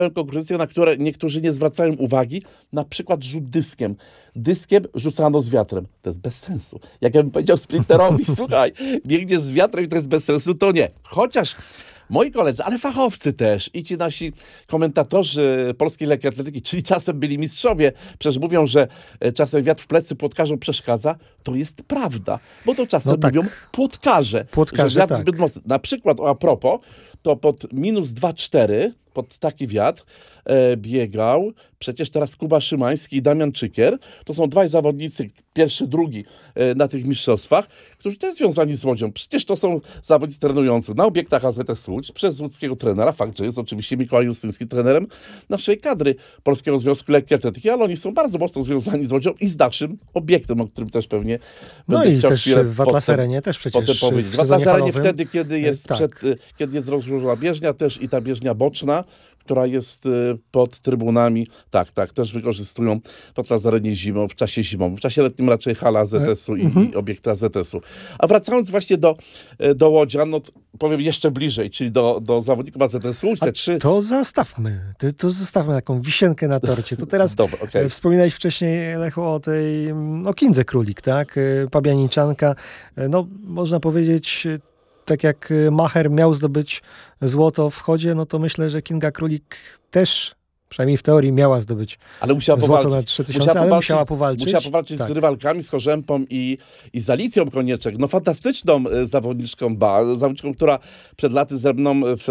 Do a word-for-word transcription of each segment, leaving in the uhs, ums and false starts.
konkurencję, na które niektórzy nie zwracają uwagi, na przykład rzut dyskiem. Dyskiem rzucano z wiatrem. To jest bez sensu. Jak ja bym powiedział sprinterowi, słuchaj, biegniesz z wiatrem i to jest bez sensu, to nie. Chociaż moi koledzy, ale fachowcy też i ci nasi komentatorzy polskiej lekkiej atletyki, czyli czasem byli mistrzowie, przecież mówią, że czasem wiatr w plecy płotkarzom przeszkadza, to jest prawda, bo to czasem no tak. mówią płotkarze, Płotkarze, że wiatr tak. zbyt mocny. Na przykład, a propos, to pod minus dwa cztery, pod taki wiatr e, biegał przecież teraz Kuba Szymański i Damian Czykier. To są dwaj zawodnicy, pierwszy, drugi e, na tych mistrzostwach, którzy też związani z Łodzią. Przecież to są zawodnicy trenujący na obiektach A Z S Łódź przez łódzkiego trenera. Fakt, że jest oczywiście Mikołaj Justyński trenerem naszej kadry Polskiego Związku Lekkiej Atletyki, ale oni są bardzo mocno związani z Łodzią i z naszym obiektem, o którym też pewnie no będę i chciał też chwilę w Atlas Arenie też przecież potem powiedzieć. w W Atlas Arenie halowym, wtedy, kiedy jest, tak. przed, kiedy jest rozłożona bieżnia też i ta bieżnia boczna, która jest pod trybunami. Tak, tak, też wykorzystują w Atlas Arenie zimą, w czasie zimowym. W czasie letnim raczej hala A Z S-u i, mhm. i obiekty A Z S-u. A wracając właśnie do, do Łodzian, no powiem jeszcze bliżej, czyli do, do zawodników A Z S-u. Łódź, te trzy... To zostawmy, to, to zostawmy taką wisienkę na torcie. To teraz Dobra, okay. Wspominałeś wcześniej, Lechu, o tej, o Kindze Królik, tak? Pabianiczanka. No, można powiedzieć, tak jak Macher miał zdobyć złoto w chodzie, no to myślę, że Kinga Królik też, przynajmniej w teorii, miała zdobyć ale musiała złoto powalczyć. na trzy tysiące, musiała ale powalczyć, musiała powalczyć. Musiała powalczyć tak. z rywalkami, z Chorzępą i, i z Alicją Konieczek. No fantastyczną zawodniczką, ba, zawodniczką, która przed laty ze mną w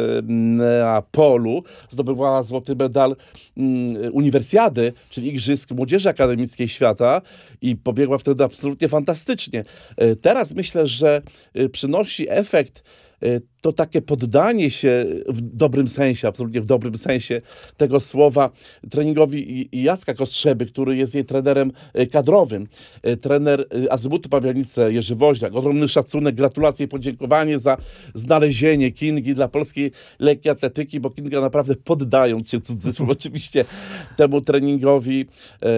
na polu zdobywała złoty medal um, uniwersjady, czyli Igrzysk Młodzieży Akademickiej Świata i pobiegła wtedy absolutnie fantastycznie. Teraz myślę, że przynosi efekt to takie poddanie się w dobrym sensie, absolutnie w dobrym sensie tego słowa treningowi Jacka Kostrzeby, który jest jej trenerem kadrowym. Trener Azymutu Pabianice Jerzy Woźniak. Ogromny szacunek, gratulacje i podziękowanie za znalezienie Kingi dla polskiej lekkiej atletyki, bo Kinga naprawdę poddając się cudzysłów oczywiście temu treningowi e,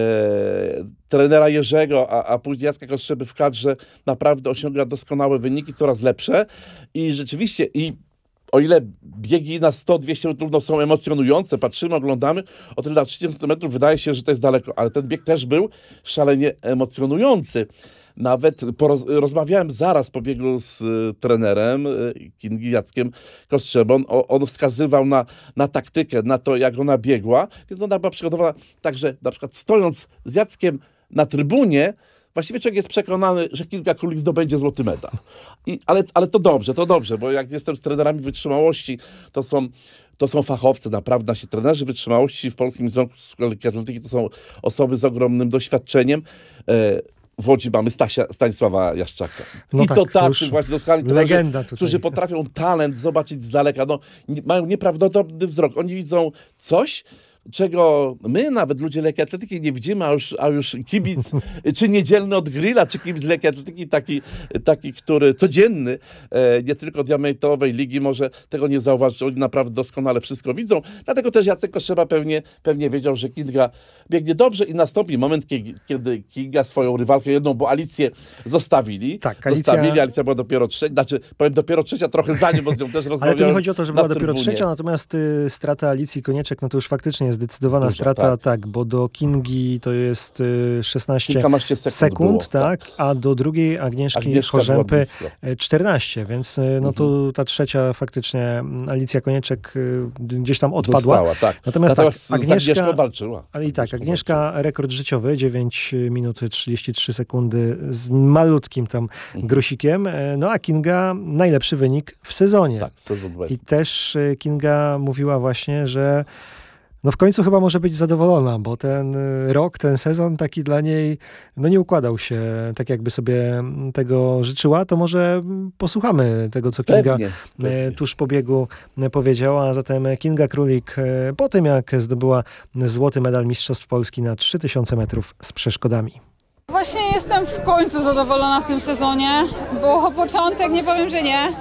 trenera Jerzego, a, a później Jacka Kostrzeby w kadrze naprawdę osiąga doskonałe wyniki, coraz lepsze i rzeczywiście i o ile biegi na sto dwieście metrów no, są emocjonujące, patrzymy, oglądamy, o tyle na trzydzieści metrów wydaje się, że to jest daleko, ale ten bieg też był szalenie emocjonujący. Nawet poroz- rozmawiałem zaraz po biegu z y, trenerem y, Kingi Jackiem Kostrzebą. O, on wskazywał na, na taktykę, na to, jak ona biegła, więc ona była przygotowana tak, że na przykład stojąc z Jackiem na trybunie, właściwie człowiek jest przekonany, że Kinga Królik zdobędzie złoty medal. I, ale, ale to dobrze, to dobrze, bo jak jestem z trenerami wytrzymałości, to są, to są fachowcy, naprawdę nasi trenerzy wytrzymałości w Polskim Związku Lekkiej Atletyki to są osoby z ogromnym doświadczeniem. E, W Łodzi mamy Stasia, Stanisława Jaszczaka. No I tak, to to tacy właśnie doskonali trenerzy, którzy potrafią talent zobaczyć z daleka. No, nie, mają nieprawdopodobny wzrok. Oni widzą coś, czego my, nawet ludzie lekkiej atletyki, nie widzimy, a już, a już kibic, czy niedzielny od grilla, czy kibic lekkiej atletyki, taki, taki który codzienny, e, nie tylko diamentowej ligi, może tego nie zauważyć. Oni naprawdę doskonale wszystko widzą. Dlatego też Jacek Koszeba pewnie, pewnie wiedział, że Kinga biegnie dobrze i nastąpi moment, kiedy, kiedy Kinga swoją rywalkę jedną, bo Alicję zostawili. Tak, Alicja... Zostawili, Alicja była dopiero trzecia, znaczy powiem dopiero trzecia, trochę za nim, bo z nią też rozmawiałem. Ale to nie chodzi o to, że była dopiero trybunie. trzecia, natomiast y, strata Alicji Konieczek, no to już faktycznie jest zdecydowana Dużo, strata, tak. tak, bo do Kingi to jest y, szesnaście Kilkanaście sekund, sekund było, tak, tak, a do drugiej Agnieszki Agnieszka Chorzępy czternaście, więc y, no mhm. to ta trzecia faktycznie Alicja Konieczek y, gdzieś tam odpadła. Została, tak. Natomiast Natomiast tak, Agnieszka walczyła. Ale i tak, Agnieszka rekord życiowy, dziewięć minut trzydzieści trzy sekundy z malutkim tam mhm. grosikiem, no a Kinga najlepszy wynik w sezonie. Tak, sezon I też Kinga mówiła właśnie, że no w końcu chyba może być zadowolona, bo ten rok, ten sezon taki dla niej no nie układał się tak, jakby sobie tego życzyła. To może posłuchamy tego, co Kinga pewnie, pewnie. tuż po biegu powiedziała. Zatem Kinga Królik po tym, jak zdobyła złoty medal Mistrzostw Polski na trzy tysiące metrów z przeszkodami. Właśnie jestem w końcu zadowolona w tym sezonie, bo początek, nie powiem, że nie,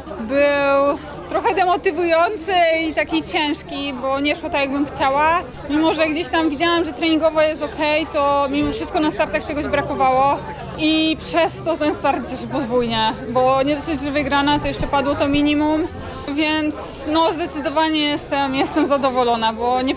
był trochę demotywujący i taki ciężki, bo nie szło tak, jakbym chciała. Mimo że gdzieś tam widziałam, że treningowo jest okej, to mimo wszystko na startach czegoś brakowało. i przez to ten start cieszy podwójnie, bo nie dosyć, że wygrana, to jeszcze padło to minimum, więc no zdecydowanie jestem, jestem zadowolona, bo nie